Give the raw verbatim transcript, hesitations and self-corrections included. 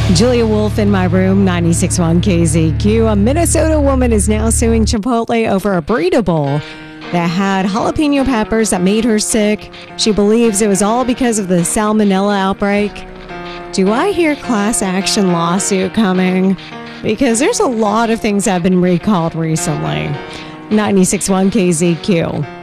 Julia Wolf in my room, ninety-six point one K Z Q. A Minnesota woman is now suing Chipotle over a burrito bowl that had jalapeno peppers that made her sick. She believes it was all because of the salmonella outbreak. Do I hear class action lawsuit coming? Because there's a lot of things that have been recalled recently. ninety-six point one K Z Q.